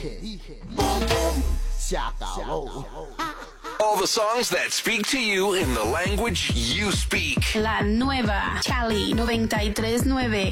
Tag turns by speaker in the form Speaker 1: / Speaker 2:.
Speaker 1: Boom, boom, se acabó.
Speaker 2: All the songs that speak to you in the language you speak.
Speaker 3: La nueva Cali 93.9.